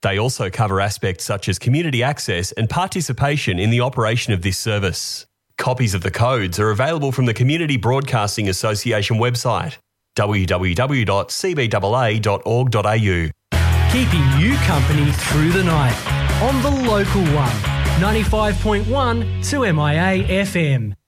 They also cover aspects such as community access and participation in the operation of this service. Copies of the codes are available from the Community Broadcasting Association website, www.cbaa.org.au. Keeping you company through the night on the local one, 95.1 2MIA FM.